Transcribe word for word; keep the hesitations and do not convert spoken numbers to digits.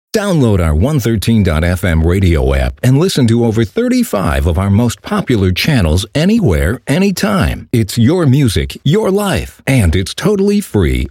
Download our one thirteen dot f m radio app and listen to over thirty-five of our most popular channels anywhere, anytime. It's your music, your life, and it's totally free